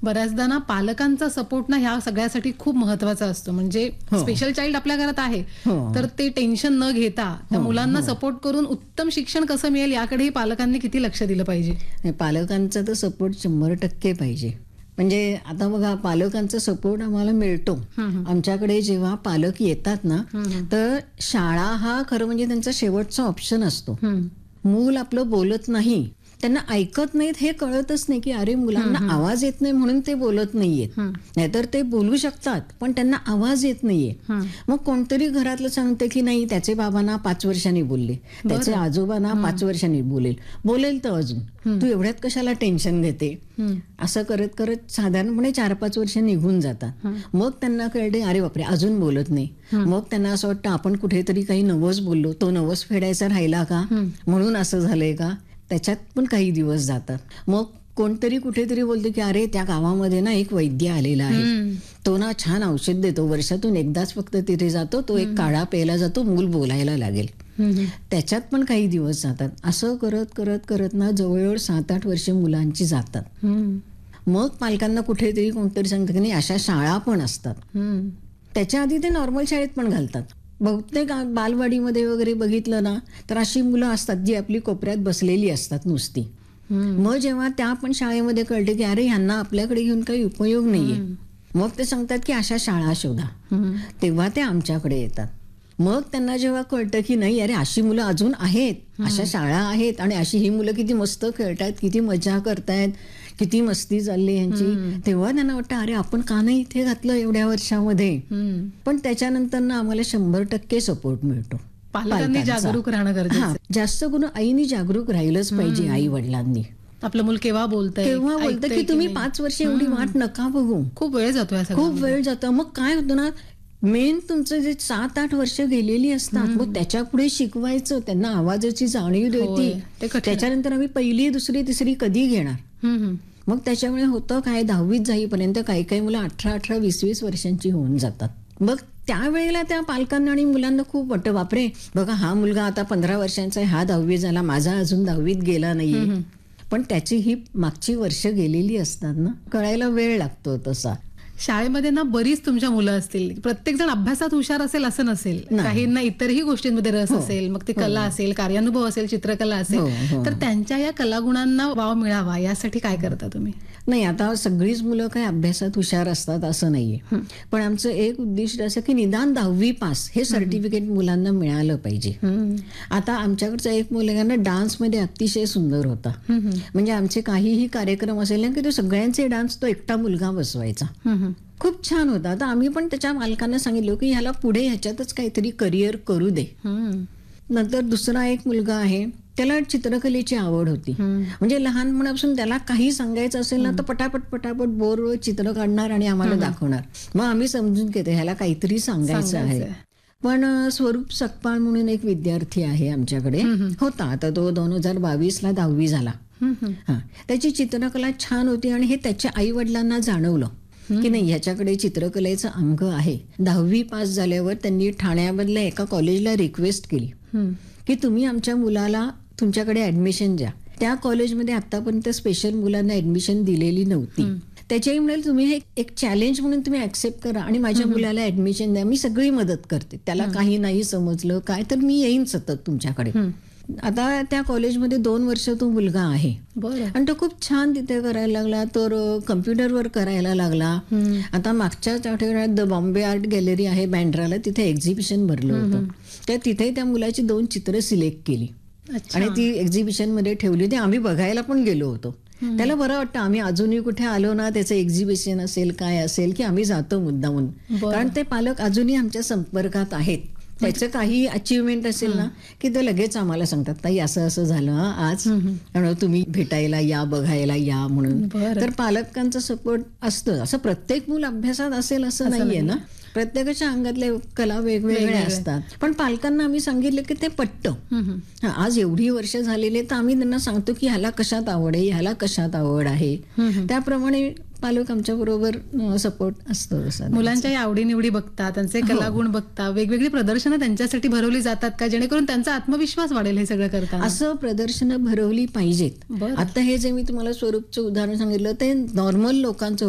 बऱ्याचदा ना पालकांचा सपोर्ट ना ह्या सगळ्यासाठी खूप महत्वाचा असतो. म्हणजे स्पेशल चाइल्ड आपल्या घरात आहे तर ते टेन्शन न घेता त्या मुलांना सपोर्ट करून उत्तम शिक्षण कसं मिळेल याकडेही पालकांनी किती लक्ष दिलं पाहिजे. पालकांचा तर सपोर्ट 100% पाहिजे. म्हणजे आता बघा, पालकांचा सपोर्ट आम्हाला मिळतो. आमच्याकडे जेव्हा पालक येतात ना, तर शाळा हा खरं म्हणजे त्यांचा शेवटचा ऑप्शन असतो. मूल आपलं बोलत नाही, त्यांना ऐकत नाहीत हे कळतच नाही की अरे मुलांना आवाज येत नाही म्हणून ते बोलत नाहीयेत. नाहीतर ते बोलू शकतात पण त्यांना आवाज येत नाहीये. मग कोणतरी घरातलं सांगते की नाही त्याचे बाबांना 5 वर्षांनी बोलले, त्याचे आजोबांना 5 वर्षांनी बोलेल तर अजून तू एवढ्यात कशाला टेन्शन घेते. असं करत करत साधारणपणे 4-5 वर्ष निघून जातात. मग त्यांना कळते अरे बापरे अजून बोलत नाही. मग त्यांना असं वाटतं आपण कुठेतरी काही नवस बोललो, तो नवस फेडायचा राहिला का, म्हणून असं झालंय का. त्याच्यात पण काही दिवस जातात. मग कोणतरी कुठेतरी बोलते की अरे त्या गावामध्ये ना एक वैद्य आलेला आहे, तो ना छान औषध देतो, वर्षातून एकदाच फक्त तिथे जातो, तो एक काढा प्यायला जातो, मूल बोलायला लागेल. त्याच्यात पण काही दिवस जातात. असं करत करत करत ना जवळजवळ 7-8 वर्ष मुलांची जातात. मग पालकांना कुठेतरी कोणतरी सांगतं की नाही अशा शाळा पण असतात. त्याच्या आधी ते नॉर्मल शाळेत पण घालतात. बहुतेक बालवाडीमध्ये वगैरे बघितलं ना तर अशी मुलं असतात जी आपली कोपऱ्यात बसलेली असतात नुसती. मग जेव्हा त्या पण शाळेमध्ये कळते की अरे ह्यांना आपल्याकडे घेऊन काही उपयोग नाहीये, मग ते सांगतात की अशा शाळा शोधा. तेव्हा ते आमच्याकडे येतात. मग त्यांना जेव्हा कळतं की नाही अरे अशी मुलं अजून आहेत, अशा शाळा आहेत आणि अशी ही मुलं किती मस्त खेळतायत, किती मजा करतायत, किती मस्ती चालली यांची, तेव्हा त्यांना वाटतं अरे आपण का नाही इथे घातलं एवढ्या वर्षामध्ये. पण त्याच्यानंतर ना आम्हाला 100% सपोर्ट मिळतो. पालकांनी जागरूक राहणं गरजेचं आहे. जास्त करून आईनी जागरूक राहिलंच पाहिजे. आई वडिलांनी आपलं मूल केव्हा बोलतंय, केव्हा बोलतं की तुम्ही 5 वर्ष एवढी वाट नका बघू. खूप वेळ जातो, खूप वेळ जातो. मग काय होतं ना, मेन तुमचं जे 7-8 वर्ष गेलेली असतात, मग त्याच्या पुढे शिकवायचं, त्यांना आवाजाची जाणीव द्यायची. त्याच्यानंतर आम्ही 1ली, 2री, 3री कधी घेणार. मग त्याच्यामुळे होतं काय, 10वीत जाईपर्यंत काही काही मुलं 18-18, 20-20 वर्षांची होऊन जातात. मग त्यावेळेला त्या पालकांना आणि मुलांना खूप वाटतं बापरे बघा हा मुलगा आता 15 वर्षांचा आहे, हा 10वी झाला, माझा अजून 10वीत गेला नाहीये. पण त्याची ही मागची वर्ष गेलेली असतात ना, कळायला वेळ लागतो. तसा शाळेमध्ये ना बरीच तुमच्या मुलं असतील, प्रत्येक जण अभ्यासात हुशार असेल असं नसेल, काहींना इतरही गोष्टींमध्ये रस असेल, मग ते कला असेल, कार्यानुभव असेल, चित्रकला असेल, तर त्यांच्या या कलागुणांना वाव मिळावा यासाठी काय करता तुम्ही? नाही, आता सगळीच मुलं काही अभ्यासात हुशार असतात असं नाहीये, पण आमचं एक उद्दिष्ट असं की निदान 10वी पास हे सर्टिफिकेट मुलांना मिळालं पाहिजे. आता आमच्याकडचा एक मुलगा डान्समध्ये अतिशय सुंदर होता. म्हणजे आमचे काहीही कार्यक्रम असेल ना की तो सगळ्यांचे डान्स तो एकटा मुलगा बसवायचा. खूप छान होता. आता आम्ही पण त्याच्या मालकांना सांगितलं की ह्याला पुढे ह्याच्यातच काहीतरी करिअर करू दे. नंतर दुसरा एक मुलगा आहे, त्याला चित्रकलेची आवड होती. म्हणजे लहानपणापासून त्याला काही सांगायचं असेल ना तर पटापट पटापट बोर्डवर चित्र काढणार आणि आम्हाला दाखवणार. मग आम्ही समजून घेतो ह्याला काहीतरी सांगायचं आहे. पण स्वरूप सकपाळ म्हणून एक विद्यार्थी आहे आमच्याकडे होता. आता तो 2022ला 10वी झाला. त्याची चित्रकला छान होती आणि हे त्याच्या आई वडिलांना जाणवलं की नाही ह्याच्याकडे चित्रकलेचं अंग आहे. 10वी पास झाल्यावर त्यांनी ठाण्यामधल्या एका कॉलेजला रिक्वेस्ट केली की तुम्ही आमच्या मुलाला तुमच्याकडे ऍडमिशन द्या. त्या कॉलेजमध्ये आतापर्यंत स्पेशल मुलांना ऍडमिशन दिलेली नव्हती. त्याच्याही म्हणाले तुम्ही हे एक चॅलेंज म्हणून तुम्ही ऍक्सेप्ट करा आणि माझ्या मुलाला ऍडमिशन द्या, मी सगळी मदत करते. त्याला काही नाही समजलं काय तर मी येईन सतत तुमच्याकडे. आता त्या कॉलेजमध्ये 2 वर्ष तो मुलगा आहे आणि तो खूप छान तिथे करायला लागला. तर कम्प्युटरवर करायला लागला. आता मागच्याच आठवड्यात द बॉम्बे आर्ट गॅलरी आहे बँड्राला, तिथे एक्झिबिशन भरलं होतं. तर तिथे त्या मुलाची 2 चित्र सिलेक्ट केली आणि ती एक्झिबिशन मध्ये ठेवली. ते आम्ही बघायला पण गेलो होतो. त्याला बरं वाटतं आम्ही अजूनही कुठे आलो ना त्याचं एक्झिबिशन असेल काय असेल की आम्ही जातो मुद्दामून, कारण ते पालक अजूनही आमच्या संपर्कात आहेत. त्याचं काही अचिव्हमेंट असेल ना की ते लगेच आम्हाला सांगतात ताई असं असं झालं आज, तुम्ही भेटायला या, बघायला या म्हणून. तर पालकांचा सपोर्ट असतं. असं प्रत्येक मूल अभ्यासात असेल असं नाहीये ना, प्रत्येकाच्या अंगातल्या कला वेगवेगळ्या असतात. पण पालकांना आम्ही सांगितलं की ते पटतं. आज एवढी वर्ष झालेले तर आम्ही त्यांना सांगतो की ह्याला कशात आवड आहे, ह्याला कशात आवड आहे, त्याप्रमाणे पालक आमच्या बरोबर सपोर्ट असतो. मुलांच्या आवडीनिवडी बघता, त्यांचे कलागुण बघता, वेगवेगळी प्रदर्शनं त्यांच्यासाठी भरवली जातात का जेणेकरून त्यांचा आत्मविश्वास वाढेल हे सगळं करताना? असं प्रदर्शनं भरवली पाहिजेत. आता हे जे मी तुम्हाला स्वरूपचं उदाहरण सांगितलं ते नॉर्मल लोकांचं